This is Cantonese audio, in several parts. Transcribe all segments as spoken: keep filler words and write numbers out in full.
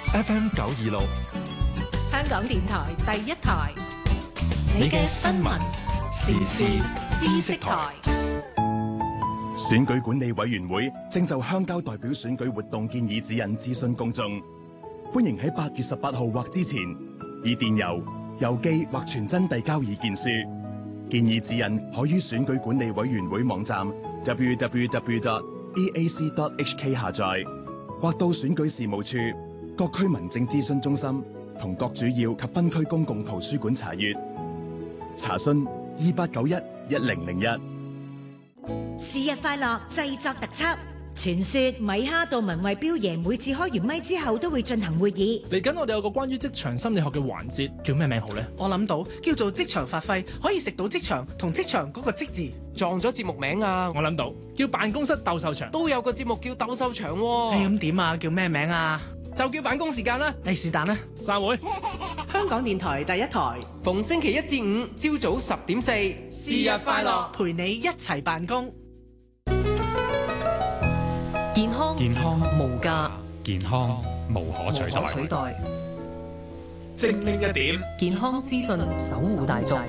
F M 九二六， 香港電台第一台， 你嘅新聞時事知識台。 選舉管理委員會正就鄉郊代表選舉活動建議指引諮詢公眾，歡迎喺八月十八號或之前以電郵、郵寄或傳真遞交意見書。建議指引可於選舉管理委員會網站 double-u double-u double-u dot e a c dot h k 下載，或到選舉事務處、各區民政諮詢中心同各主要及分區公共圖書館查閱。查詢二八九一一零零一。 是日快樂製作特輯，傳說米哈杜文慧標爺每次開完咪之後都會進行會議。 嚟緊我哋有個關於職場心理學嘅環節，叫咩名好呢？ 我諗到叫做職場發揮，可以食到職場同職場嗰個職字。 撞咗節目名啊！ 我諗到叫辦公室鬥獸場， 都有個節目叫鬥獸場喎。 誒咁點啊？叫咩名啊？ 就叫辦公時間啦。 誒是但啦， 散會。 香港電台第一台， 逢星期一至五朝早十點四，是日快樂， 陪你一齊辦公。 健康健康無價， 健康無可取代。 取代精靈一點， 健康資訊守護大眾。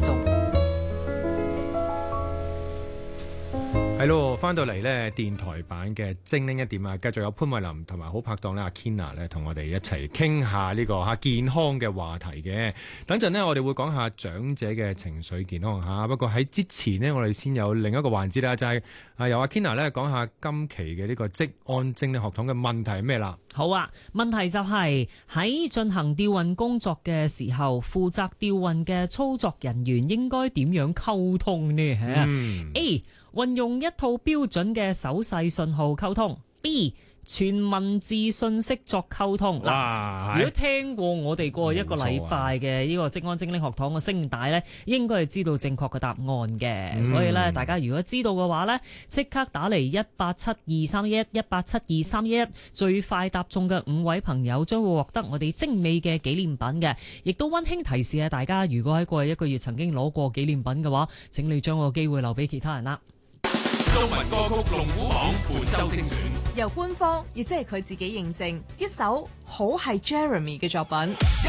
係咯，翻到嚟咧電台版嘅精靈一點啊，繼續有潘慧琳同埋好拍檔咧阿 Kina 咧，同我哋一齊傾下呢個吓健康嘅話題嘅。等陣呢，我哋會講下長者嘅情緒健康吓。不過喺之前呢，我哋先有另一個環節啦，就係啊由阿 Kina 咧講下今期嘅呢個職安精靈學堂嘅問題係咩啦？ 好啊，問題就係喺進行調運工作嘅時候，負責調運嘅操作人員應該點樣溝通呢？ 嗯、 A. 運用一套標準嘅手勢信號溝通。B. 全文字信息作溝通。嗱，如果聽過我哋過一個禮拜嘅呢個職安精靈學堂嘅聲帶呢，應該係知道正確嘅答案嘅。嗯、所以呢，大家如果知道嘅話呢，即刻打嚟一八七二三一一一八七二三一一，最快答中嘅五位朋友將會獲得我哋精美嘅紀念品嘅。亦都溫馨提示啊，大家如果喺過去一個月曾經攞過紀念品嘅話，請你將個機會留俾其他人啦。 中文歌曲龍虎榜本周精選， 由官方亦即係佢自己認證，一首好係 Jeremy 嘅作品。